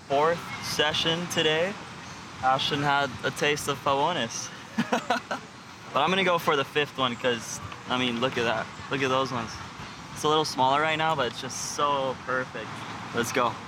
fourth session today. Ashton had a taste of pavones. But I'm gonna go for the fifth one because, I mean, look at that. Look at those ones. It's a little smaller right now, but it's just so perfect. Let's go.